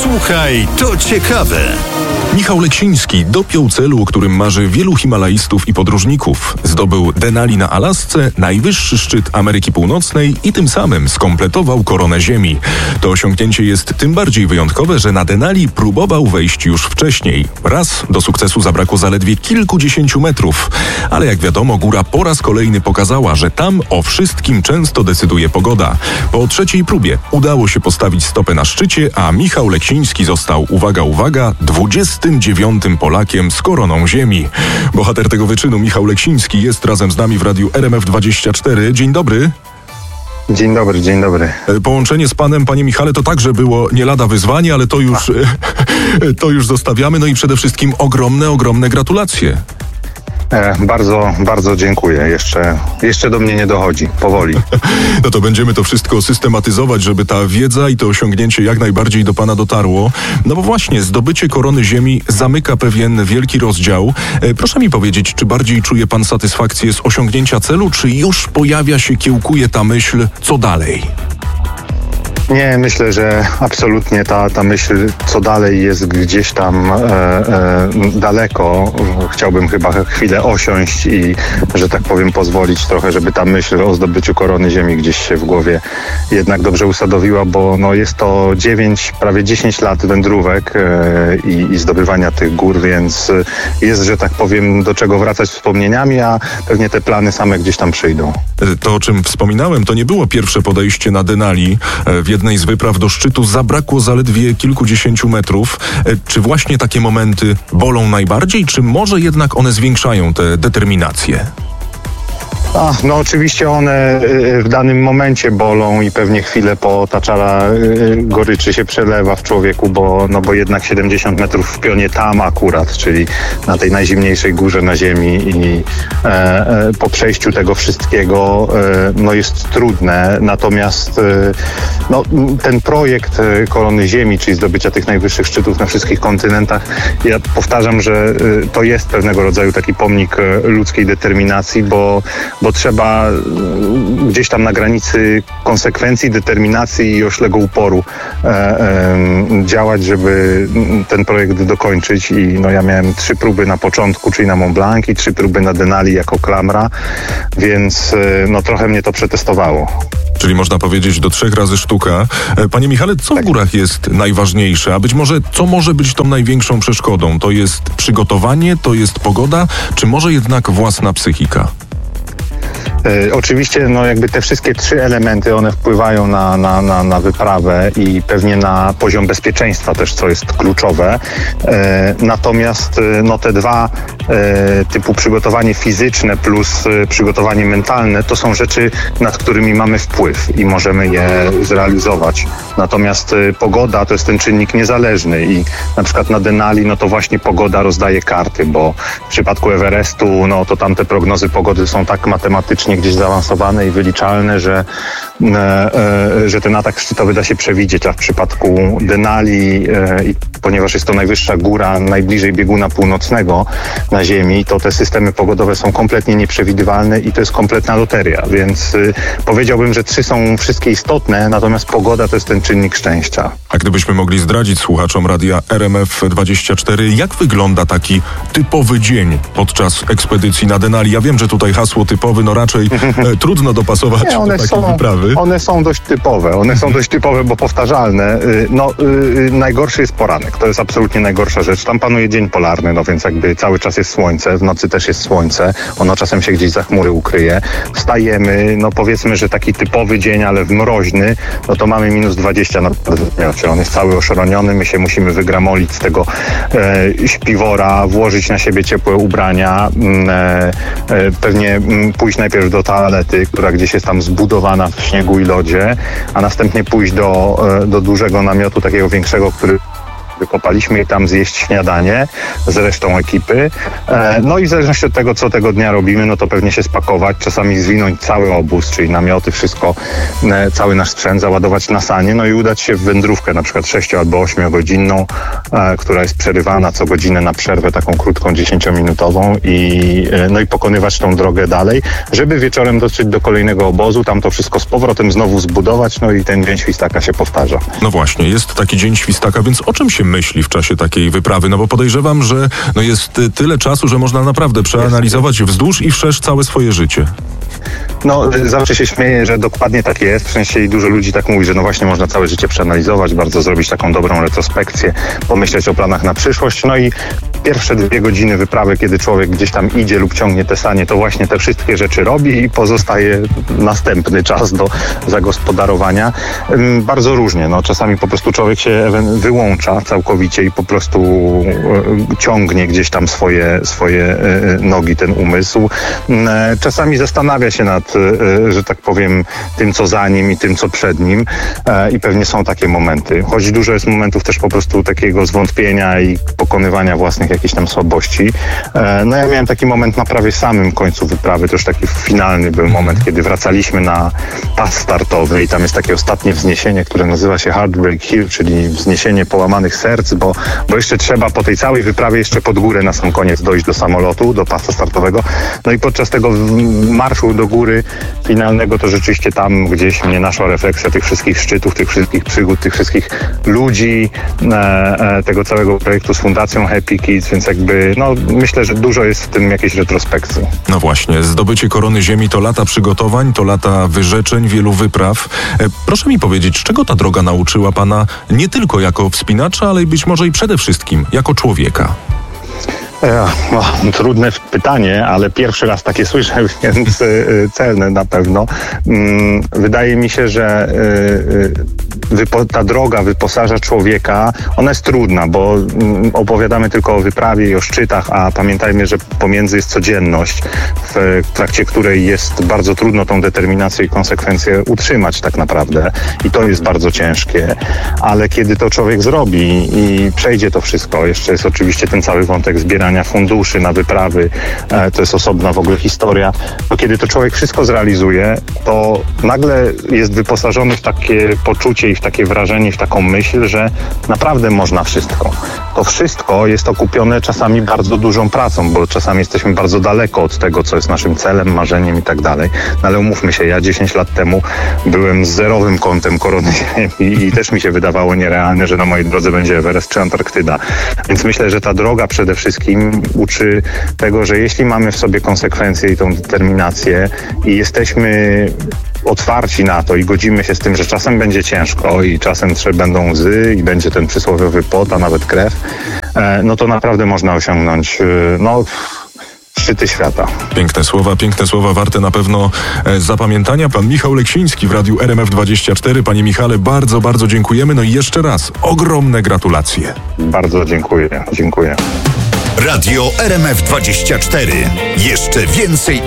Słuchaj, to ciekawe. Michał Leksiński dopiął celu, o którym marzy wielu himalaistów i podróżników. Zdobył Denali na Alasce, najwyższy szczyt Ameryki Północnej i tym samym skompletował koronę Ziemi. To osiągnięcie jest tym bardziej wyjątkowe, że na Denali próbował wejść już wcześniej. Raz do sukcesu zabrakło zaledwie kilkudziesięciu metrów. Ale jak wiadomo, góra po raz kolejny pokazała, że tam o wszystkim często decyduje pogoda. Po trzeciej próbie udało się postawić stopę na szczycie, a Michał Leksiński został, uwaga, 29. Polakiem z koroną Ziemi. Bohater tego wyczynu, Michał Leksiński, jest razem z nami w radiu RMF24. Dzień dobry. Dzień dobry. Połączenie z panem, panie Michale, to także było nie lada wyzwanie, ale to już zostawiamy. No i przede wszystkim ogromne gratulacje. Bardzo dziękuję. Jeszcze do mnie nie dochodzi. Powoli. No to będziemy to wszystko systematyzować, żeby ta wiedza i to osiągnięcie jak najbardziej do pana dotarło. No bo właśnie, zdobycie korony Ziemi zamyka pewien wielki rozdział. Proszę mi powiedzieć, czy bardziej czuje pan satysfakcję z osiągnięcia celu, czy już pojawia się, kiełkuje ta myśl, co dalej? Nie, myślę, że absolutnie ta myśl, co dalej, jest gdzieś tam daleko. Chciałbym chyba chwilę osiąść i, że tak powiem, pozwolić trochę, żeby ta myśl o zdobyciu korony Ziemi gdzieś się w głowie jednak dobrze usadowiła, bo no, jest to 9, prawie 10 lat wędrówek i zdobywania tych gór, więc jest, że tak powiem, do czego wracać wspomnieniami, a pewnie te plany same gdzieś tam przyjdą. To, o czym wspominałem, to nie było pierwsze podejście na Denali. W jednej z wypraw do szczytu zabrakło zaledwie kilkudziesięciu metrów. Czy właśnie takie momenty bolą najbardziej, czy może jednak one zwiększają tę determinację? No oczywiście one w danym momencie bolą i pewnie chwilę po ta czara goryczy się przelewa w człowieku, bo jednak 70 metrów w pionie tam akurat, czyli na tej najzimniejszej górze na Ziemi i po przejściu tego wszystkiego no jest trudne. Natomiast no, ten projekt korony Ziemi, czyli zdobycia tych najwyższych szczytów na wszystkich kontynentach, ja powtarzam, że to jest pewnego rodzaju taki pomnik ludzkiej determinacji, bo trzeba gdzieś tam na granicy konsekwencji, determinacji i oślego uporu działać, żeby ten projekt dokończyć. I no, ja miałem 3 próby na początku, czyli na Mont Blanc, i 3 próby na Denali jako klamra, więc no, trochę mnie to przetestowało. Czyli można powiedzieć do 3 razy sztuka. Panie Michale, co w górach jest najważniejsze? A być może co może być tą największą przeszkodą? To jest przygotowanie, to jest pogoda, czy może jednak własna psychika? Oczywiście no jakby te wszystkie 3 elementy, one wpływają na wyprawę i pewnie na poziom bezpieczeństwa też, co jest kluczowe. Natomiast no te 2 typu przygotowanie fizyczne plus przygotowanie mentalne to są rzeczy, nad którymi mamy wpływ i możemy je zrealizować. Natomiast pogoda to jest ten czynnik niezależny i na przykład na Denali no to właśnie pogoda rozdaje karty, bo w przypadku Everestu no to tam te prognozy pogody są tak matematycznie gdzieś zaawansowane i wyliczalne, że ten atak szczytowy da się przewidzieć, a w przypadku Denali, ponieważ jest to najwyższa góra najbliżej bieguna północnego na Ziemi, to te systemy pogodowe są kompletnie nieprzewidywalne i to jest kompletna loteria, więc powiedziałbym, że 3 są wszystkie istotne, natomiast pogoda to jest ten czynnik szczęścia. A gdybyśmy mogli zdradzić słuchaczom radia RMF24, jak wygląda taki typowy dzień podczas ekspedycji na Denali? Ja wiem, że tutaj hasło typowy, no raczej trudno dopasować do takiej wyprawy. One są dość typowe, bo powtarzalne. Najgorszy jest poranek. To jest absolutnie najgorsza rzecz. Tam panuje dzień polarny, no więc jakby cały czas jest słońce, w nocy też jest słońce. Ono czasem się gdzieś za chmury ukryje. Wstajemy, no powiedzmy, że taki typowy dzień, ale mroźny, no to mamy minus 20 na podmiocie. On jest cały oszroniony, my się musimy wygramolić z tego śpiwora, włożyć na siebie ciepłe ubrania, pewnie pójść najpierw do toalety, która gdzieś jest tam zbudowana w śniegu i lodzie, a następnie pójść do dużego namiotu, takiego większego, który wykopaliśmy i tam zjeść śniadanie z resztą ekipy. No i w zależności od tego, co tego dnia robimy, no to pewnie się spakować, czasami zwinąć cały obóz, czyli namioty, wszystko, cały nasz sprzęt, załadować na sanie, no i udać się w wędrówkę, na przykład 6 albo 8-godzinną, która jest przerywana co godzinę na przerwę, taką krótką, 10-minutową no i pokonywać tą drogę dalej, żeby wieczorem dotrzeć do kolejnego obozu, tam to wszystko z powrotem znowu zbudować, no i ten dzień świstaka się powtarza. No właśnie, jest taki dzień świstaka, więc o czym się myśli w czasie takiej wyprawy? No bo podejrzewam, że jest tyle czasu, że można naprawdę przeanalizować wzdłuż i wszerz całe swoje życie. No, zawsze się śmieję, że dokładnie tak jest. W sensie dużo ludzi tak mówi, że no właśnie można całe życie przeanalizować, bardzo zrobić taką dobrą retrospekcję, pomyśleć o planach na przyszłość. No i pierwsze 2 godziny wyprawy, kiedy człowiek gdzieś tam idzie lub ciągnie te sanie, to właśnie te wszystkie rzeczy robi i pozostaje następny czas do zagospodarowania. Bardzo różnie. No, czasami po prostu człowiek się wyłącza całkowicie i po prostu ciągnie gdzieś tam swoje nogi, ten umysł. Czasami zastanawia się nad, że tak powiem, tym, co za nim i tym, co przed nim. I pewnie są takie momenty. Choć dużo jest momentów też po prostu takiego zwątpienia i pokonywania własnych jakichś tam słabości. No ja miałem taki moment na prawie samym końcu wyprawy, to już taki finalny był moment, kiedy wracaliśmy na pas startowy i tam jest takie ostatnie wzniesienie, które nazywa się Heartbreak Hill, czyli wzniesienie połamanych serc, bo jeszcze trzeba po tej całej wyprawie jeszcze pod górę na sam koniec dojść do samolotu, do pasa startowego. No i podczas tego marszu do góry finalnego to rzeczywiście tam gdzieś mnie naszła refleksja tych wszystkich szczytów, tych wszystkich przygód, tych wszystkich ludzi, tego całego projektu z Fundacją Happy Kids, więc jakby myślę, że dużo jest w tym jakiejś retrospekcji. No właśnie, zdobycie korony ziemi to lata przygotowań, to lata wyrzeczeń, wielu wypraw. Proszę mi powiedzieć, czego ta droga nauczyła pana nie tylko jako wspinacza, ale być może i przede wszystkim jako człowieka? Trudne pytanie, ale pierwszy raz takie słyszę, więc celne na pewno. Wydaje mi się, że ta droga wyposaża człowieka, ona jest trudna, bo opowiadamy tylko o wyprawie i o szczytach, a pamiętajmy, że pomiędzy jest codzienność, w trakcie której jest bardzo trudno tą determinację i konsekwencję utrzymać tak naprawdę i to jest bardzo ciężkie, ale kiedy to człowiek zrobi i przejdzie to wszystko, jeszcze jest oczywiście ten cały wątek zbierania funduszy na wyprawy, to jest osobna w ogóle historia, to kiedy to człowiek wszystko zrealizuje, to nagle jest wyposażony w takie poczucie i w takie wrażenie, w taką myśl, że naprawdę można wszystko. To wszystko jest okupione czasami bardzo dużą pracą, bo czasami jesteśmy bardzo daleko od tego, co jest naszym celem, marzeniem i tak dalej. No ale umówmy się, ja 10 lat temu byłem z zerowym kątem korony ziemi i też mi się wydawało nierealne, że na mojej drodze będzie Everest czy Antarktyda. Więc myślę, że ta droga przede wszystkim uczy tego, że jeśli mamy w sobie konsekwencje i tą determinację i jesteśmy otwarci na to i godzimy się z tym, że czasem będzie ciężko i czasem będą łzy i będzie ten przysłowiowy pot, a nawet krew, no to naprawdę można osiągnąć szczyty świata. Piękne słowa, warte na pewno zapamiętania. Pan Michał Leksiński w Radiu RMF24. Panie Michale, bardzo, bardzo dziękujemy. No i jeszcze raz ogromne gratulacje. Bardzo dziękuję. Radio RMF24. Jeszcze więcej